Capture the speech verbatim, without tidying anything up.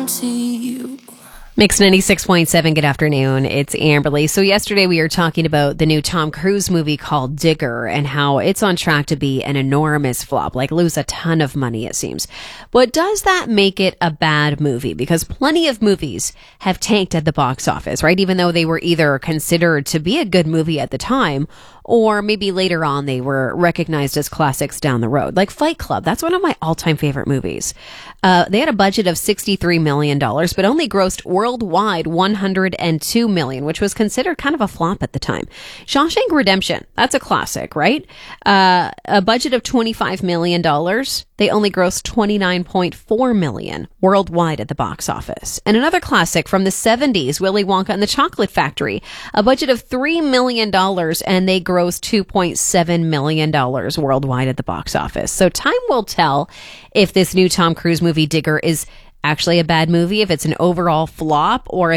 come to you. Mix ninety-six point seven, good afternoon. It's Amberly. So yesterday we were talking about the new Tom Cruise movie called Digger and how it's on track to be an enormous flop, like lose a ton of money, it seems. But does that make it a bad movie? Because plenty of movies have tanked at the box office, right? Even though they were either considered to be a good movie at the time, or maybe later on they were recognized as classics down the road. Like Fight Club, that's one of my all-time favorite movies. Uh, they had a budget of sixty-three million dollars, but only grossed worldwide one hundred two million dollars, which was considered kind of a flop at the time. Shawshank Redemption, that's a classic, right? Uh, a budget of twenty-five million dollars. They only grossed twenty-nine point four million dollars worldwide at the box office. And another classic from the seventies, Willy Wonka and the Chocolate Factory, a budget of three million dollars, and they grossed two point seven million dollars worldwide at the box office. So time will tell if this new Tom Cruise movie Digger is actually a bad movie, if it's an overall flop, or if